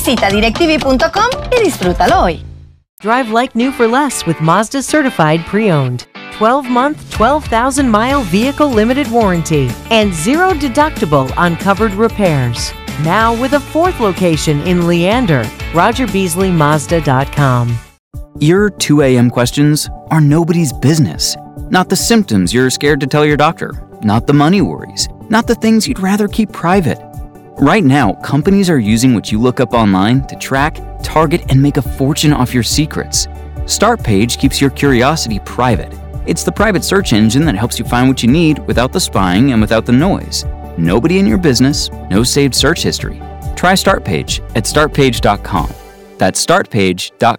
Visita directv.com y disfrútalo hoy. Drive like new for less with Mazda Certified Pre-Owned. 12-month, 12,000-mile vehicle limited warranty and zero deductible on covered repairs. Now with a fourth location in Leander. RogerBeasleyMazda.com. Your 2 a.m. questions are nobody's business. Not the symptoms you're scared to tell your doctor. Not the money worries. Not the things you'd rather keep private. Right now, companies are using what you look up online to track, target, and make a fortune off your secrets. Startpage keeps your curiosity private. It's the private search engine that helps you find what you need without the spying and without the noise. Nobody in your business, no saved search history. Try Startpage at startpage.com. That's startpage.com.